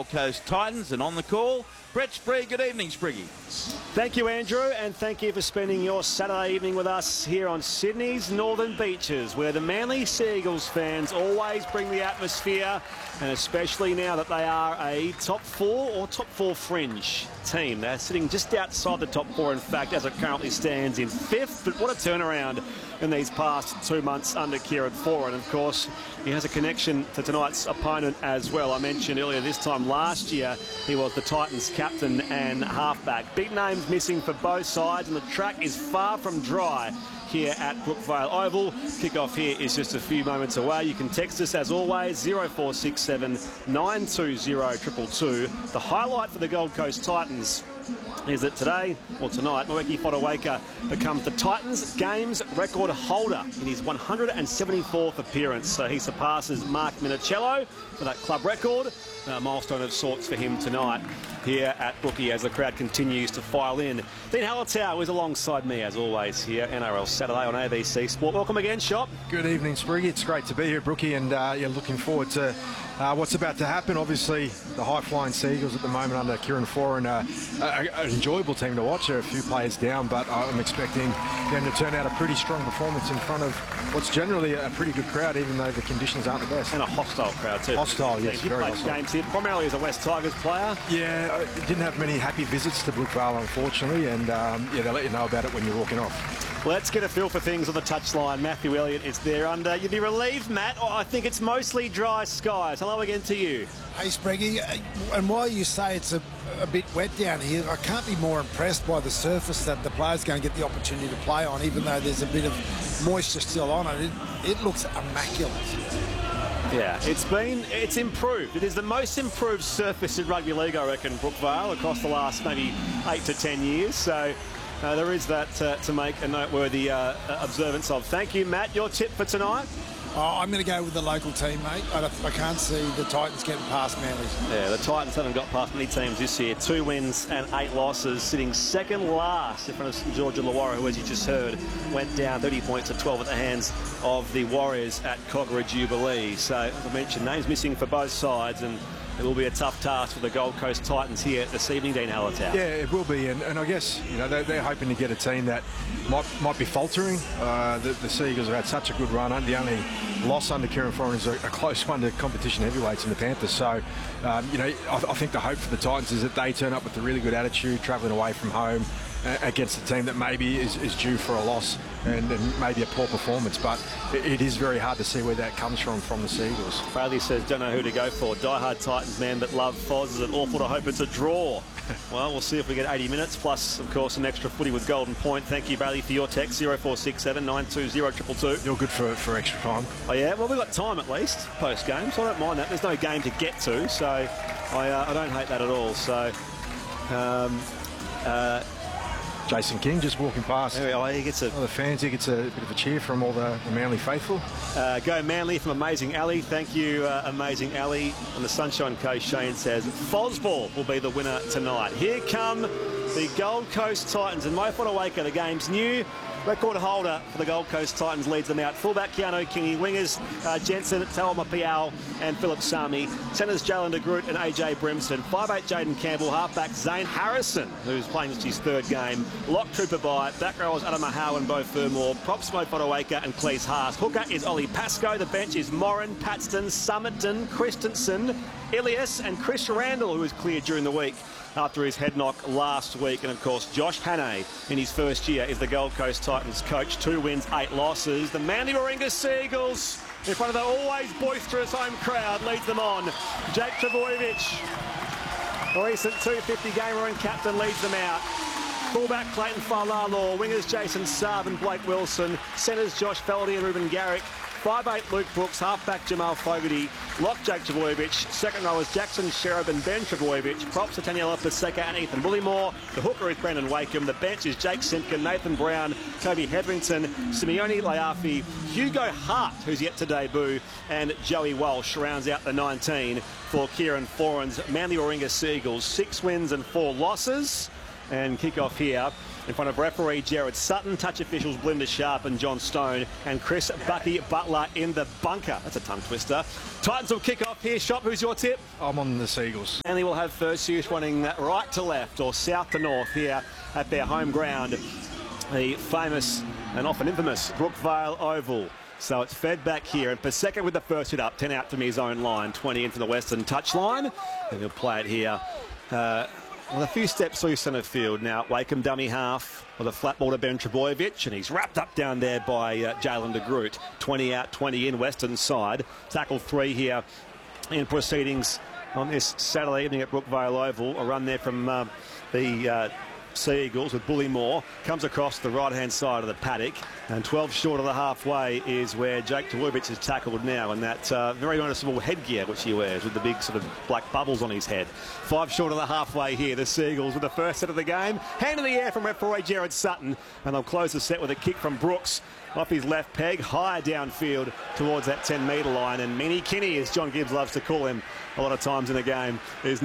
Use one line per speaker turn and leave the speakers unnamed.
Gold Coast Titans. And on the call, Brett Sprigg. Good evening, Spriggy.
Thank you, Andrew, and thank you for spending your Saturday evening with us here on Sydney's Northern Beaches, where the Manly Seagulls fans always bring the atmosphere, and especially now that they are a top 4 or top 4 fringe team. They're sitting just outside the top 4, in fact, as it currently stands in 5th. But what a turnaround in these past 2 months under Kieran Foran. Of course, he has a connection to tonight's opponent as well. I mentioned earlier, this time last year, he was the Titans captain and halfback. Big names missing for both sides, and the track is far from dry here at Brookvale Oval. Kick-off here is just a few moments away. You can text us as always, 0467 920 222. The highlight for the Gold Coast Titans is that today, or tonight, Moeaki Fotuaika becomes the Titans games record holder in his 174th appearance. So he surpasses Mark Minicello for that club record. A milestone of sorts for him tonight here at Brookie as the crowd continues to file in. Dean Hallertau is alongside me as always here, NRL Saturday on ABC Sport. Welcome again, Shop.
Good evening, Spriggy. It's great to be here, Brookie, and looking forward to what's about to happen. Obviously, the high-flying Seagulls at the moment under Kieran Foran are an enjoyable team to watch. There are a few players down, but I'm expecting them to turn out a pretty strong performance in front of what's generally a pretty good crowd, even though the conditions aren't the best.
And a hostile crowd too.
Hostile, yes, very
hostile. Games here primarily as a West Tigers player.
Yeah, I didn't have many happy visits to Brookvale, unfortunately, and they'll let you know about it when you're walking off.
Let's get a feel for things on the touchline. Matthew Elliott is there under. You'd be relieved, Matt. Oh, I think it's mostly dry skies. Hello again to you.
Hey, Spriggy, and while you say it's a bit wet down here, I can't be more impressed by the surface that the players going to get the opportunity to play on, even though there's a bit of moisture still on it. It looks immaculate.
Yeah, it's improved. It is the most improved surface in rugby league, I reckon, Brookvale, across the last maybe 8 to 10 years. So there is that to make a noteworthy observance of. Thank you, Matt. Your tip for tonight?
I'm going to go with the local team, mate. I can't see the Titans getting past Manly.
Yeah, the Titans haven't got past many teams this year. 2 wins and 8 losses, sitting second last in front of St George Illawarra, who, as you just heard, went down 30 points to 12 at the hands of the Warriors at Kogarah Jubilee. So, as I mentioned, names missing for both sides, and it will be a tough task for the Gold Coast Titans here this evening, Dean Hallertau.
Yeah, it will be, and I guess they're hoping to get a team that might be faltering. The Seagulls have had such a good run. The only loss under Kieran Foran is a close one to competition heavyweights in the Panthers. So, I think the hope for the Titans is that they turn up with a really good attitude, travelling away from home against a team that maybe is due for a loss and maybe a poor performance, but it is very hard to see where that comes from the Seagulls.
Bradley says, don't know who to go for. Die-hard Titans man, but love Foz. Is it awful to hope it's a draw? Well, we'll see if we get 80 minutes, plus, of course, some extra footy with Golden Point. Thank you, Bradley, for your text, 0467 920 222.
You're good for extra time.
Oh, yeah? Well, we've got time at least, post-game, so I don't mind that. There's no game to get to, so I don't hate that at all. So,
Jason King just walking past.
He gets
the fans. He gets a bit of a cheer from all the Manly faithful.
Go Manly from Amazing Ali. Thank you, Amazing Ali. On the Sunshine Coast, Shane says Fosball will be the winner tonight. Here come the Gold Coast Titans, and Mo Fotuaika, the game's new record holder for the Gold Coast Titans, leads them out. Fullback Keanu Kingy, wingers Jensen, Talma Piao and Philip Sami. Centres Jalen de Groot and AJ Brimson. 5'8 Jaden Campbell, halfback Zane Harrison, who's playing his 3rd game. Lock Trooper by, back rowers Adam Mahau and Bo Fermor. Props Mo Fotuaika and Cleese Haas. Hooker is Ollie Pascoe. The bench is Morin, Paxton, Summerton, Christensen, Ilias and Chris Randall, who was cleared during the week after his head knock last week. And of course, Josh Hannay in his first year is the Gold Coast Titans coach. 2 wins, 8 losses. The Manly Warringah Seagulls, in front of the always boisterous home crowd, leads them on. Jake Trbojevic, the recent 250 gamer and captain, leads them out. Fullback Clayton Falalo, wingers Jason Saab and Blake Wilson, centres Josh Feldy and Ruben Garrick. 5'8 Luke Brooks, halfback Jamal Fogarty, lock Jake Trbojevic, second rowers Jackson Sherab and Ben Trbojevic, props to Taniela Paseka and Ethan Bullimore. The hooker is Brandon Wakeham, the bench is Jake Simpkin, Nathan Brown, Toby Hetherington, Simeone Laafi, Hugo Hart, who's yet to debut, and Joey Walsh rounds out the 19 for Kieran Foran's Manly Warringah Seagulls. 6 wins and 4 losses. and kick off here in front of referee Gerard Sutton, touch officials Belinda Sharp and John Stone, and Chris Bucky Butler in the bunker. That's a tongue twister. Titans will kick off here. Shop, who's your tip?
I'm on the Seagulls.
Manly will have first use running right to left or south to north here at their home ground, the famous and often infamous Brookvale Oval. So it's fed back here, and Paseka with the first hit up, 10 out from his own line, 20 into the western touchline, and he'll play it here. Well, a few steps through centre field now. Wakeham dummy half with a flat ball to Ben Trebojevic, and he's wrapped up down there by Jalen de Groot. 20 out, 20 in, western side. Tackle 3 here in proceedings on this Saturday evening at Brookvale Oval. A run there from the Sea Eagles with Bullymore. Comes across the right-hand side of the paddock, and 12 short of the halfway is where Jake Trebojevic is tackled now, and that very noticeable headgear which he wears with the big sort of black bubbles on his head. 5 short of the halfway here, the Sea Eagles with the first set of the game. Hand in the air from referee Gerard Sutton, and they'll close the set with a kick from Brooks off his left peg, higher downfield towards that 10-metre line, and Minnie Kinney, as John Gibbs loves to call him a lot of times in the game, is